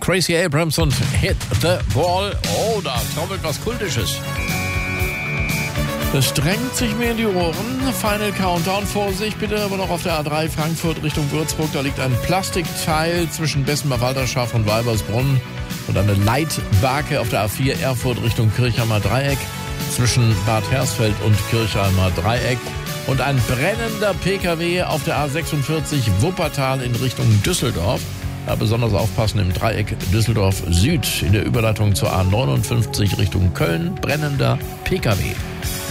Gracie Abrams und Hit the Ball. Oh, da trommelt was Kultisches. Das drängt sich mir in die Ohren. Final Countdown. Vorsicht bitte, aber noch auf der A3 Frankfurt Richtung Würzburg. Da liegt ein Plastikteil zwischen Bessenmer-Walterschaft und Weibersbrunn. Und eine Leitbarke auf der A4 Erfurt Richtung Kirchheimer Dreieck. Zwischen Bad Hersfeld und Kirchheimer Dreieck. Und ein brennender PKW auf der A46 Wuppertal in Richtung Düsseldorf. Da besonders aufpassen im Dreieck Düsseldorf Süd in der Überleitung zur A59 Richtung Köln. Brennender PKW.